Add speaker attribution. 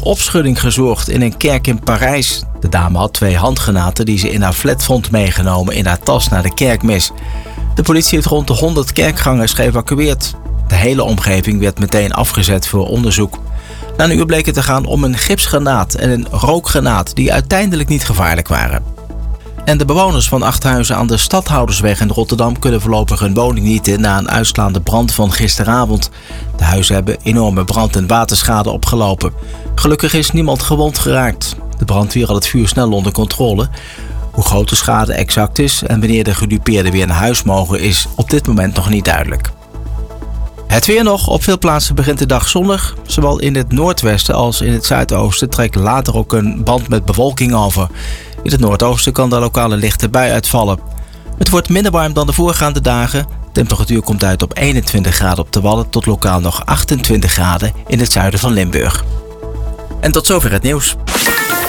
Speaker 1: opschudding gezorgd in een kerk in Parijs. De dame had 2 handgranaten die ze in haar flat vond meegenomen in haar tas naar de kerkmis. De politie heeft rond de 100 kerkgangers geëvacueerd. De hele omgeving werd meteen afgezet voor onderzoek. Na een uur bleek het te gaan om een gipsgranaat en een rookgranaat die uiteindelijk niet gevaarlijk waren. En de bewoners van 8 huizen aan de Stadhoudersweg in Rotterdam kunnen voorlopig hun woning niet in na een uitslaande brand van gisteravond. De huizen hebben enorme brand- en waterschade opgelopen. Gelukkig is niemand gewond geraakt. De brandweer had het vuur snel onder controle. Hoe groot de schade exact is en wanneer de gedupeerden weer naar huis mogen is op dit moment nog niet duidelijk. Het weer nog. Op veel plaatsen begint de dag zonnig. Zowel in het noordwesten als in het zuidoosten trekt later ook een band met bewolking over. In het noordoosten kan de lokale lichte bui uitvallen. Het wordt minder warm dan de voorgaande dagen. De temperatuur komt uit op 21 graden op de Wadden tot lokaal nog 28 graden in het zuiden van Limburg. En tot zover het nieuws.